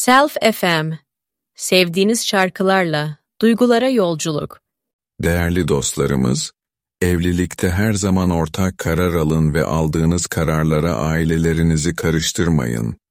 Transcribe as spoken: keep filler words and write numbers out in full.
Self F M. Sevdiğiniz şarkılarla duygulara yolculuk. Değerli dostlarımız, evlilikte her zaman ortak karar alın ve aldığınız kararlara ailelerinizi karıştırmayın.